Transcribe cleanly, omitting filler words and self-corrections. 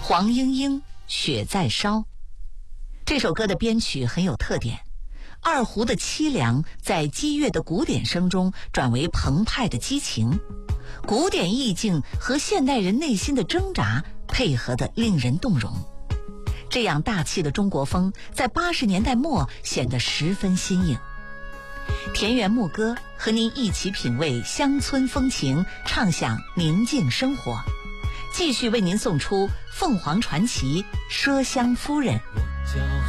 黄莺莺雪在烧。这首歌的编曲很有特点，二胡的凄凉在激越的古典声中转为澎湃的激情，古典意境和现代人内心的挣扎配合得令人动容。这样大气的中国风在80年代末显得十分新颖。田园牧歌和您一起品味乡村风情，畅享宁静生活。继续为您送出凤凰传奇《麝香夫人》。